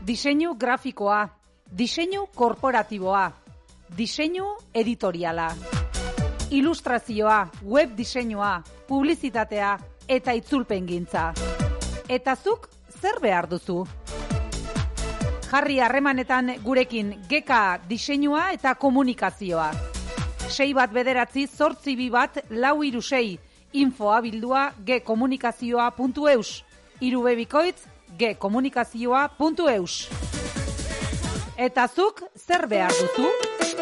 Diseinu grafikoa, diseinu korporatiboa, diseinu editoriala, ilustrazioa, web diseinua, publizitatea eta itzulpengintza. Eta zuk zer behar duzu? Jarri harremanetan gurekin GK diseinua eta komunikazioa. 6198426 info abildua gkomunikazioa.eus 3 gkomunikazioa.eus. Eta zuk zer behar duzu?